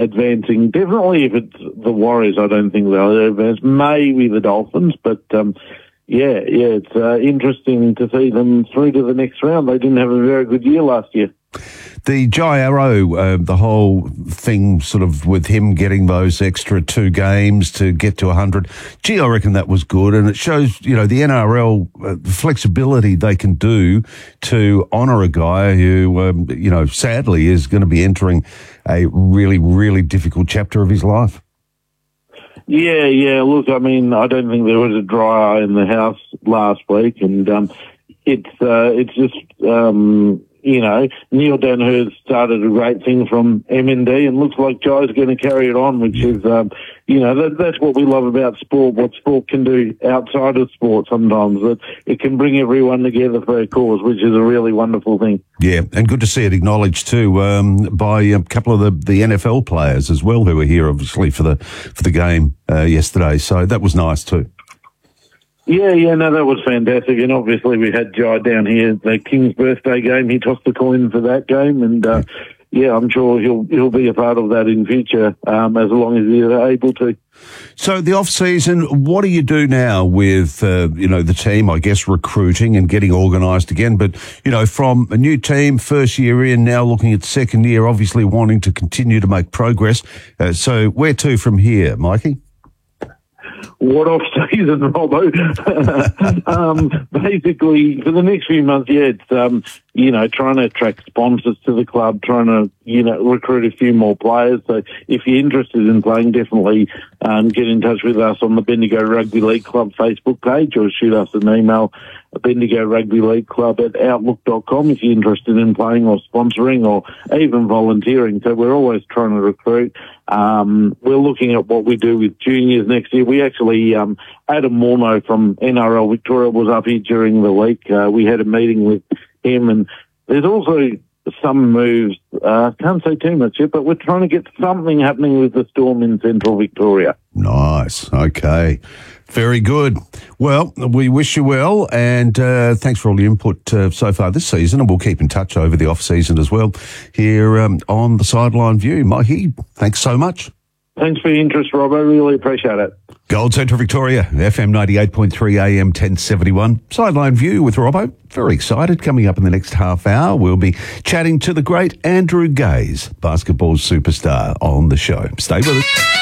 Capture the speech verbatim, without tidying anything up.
advancing. Definitely if it's the Warriors, I don't think they'll advance. Maybe the Dolphins, but um, yeah, yeah, it's uh, interesting to see them through to the next round. They didn't have a very good year last year. The Jai Arrow, uh, the whole thing sort of with him getting those extra two games to get to one hundred, gee, I reckon that was good. And it shows, you know, the N R L uh, flexibility they can do to honour a guy who, um, you know, sadly is going to be entering a really, really difficult chapter of his life. Yeah, yeah. Look, I mean, I don't think there was a dry eye in the house last week. And um, it's, uh, it's just... Um, You know, Neil Danhurst started a great thing from M N D and looks like Jai's going to carry it on, which is, um, you know, that, that's what we love about sport, what sport can do outside of sport sometimes, that it can bring everyone together for a cause, which is a really wonderful thing. Yeah, and good to see it acknowledged too um, by a couple of the, the N F L players as well who were here, obviously, for the, for the game uh, yesterday. So that was nice too. Yeah, yeah, no, that was fantastic. And obviously we had Jai down here, the King's birthday game. He tossed the coin for that game. And, uh, yeah, I'm sure he'll he'll be a part of that in future um, as long as he's able to. So the off-season, what do you do now with, uh, you know, the team, I guess, recruiting and getting organised again? But, you know, from a new team, first year in, now looking at second year, obviously wanting to continue to make progress. Uh, so where to from here, Mikey? What off season, Robbo? um, basically, for the next few months, yeah, it's, um, you know, trying to attract sponsors to the club, trying to, you know, recruit a few more players. So if you're interested in playing, definitely um, get in touch with us on the Bendigo Rugby League Club Facebook page or shoot us an email, Bendigo Rugby League Club at outlook dot com if you're interested in playing or sponsoring or even volunteering. So we're always trying to recruit. Um, we're looking at what we do with juniors next year. We actually, um, Adam Morneau from N R L Victoria was up here during the week. Uh, we had a meeting with him, and there's also some moves. I uh, can't say too much yet, but we're trying to get something happening with the Storm in Central Victoria. Nice. Okay. Very good. Well, we wish you well, and uh, thanks for all the input uh, so far this season, and we'll keep in touch over the off-season as well here um, on the Sideline View. Mikey, thanks so much. Thanks for your interest, Rob. I really appreciate it. Gold Central Victoria, F M ninety-eight point three A M ten seventy-one. Sideline View with Robbo. Very excited. Coming up in the next half hour, we'll be chatting to the great Andrew Gaze, basketball superstar, on the show. Stay with us.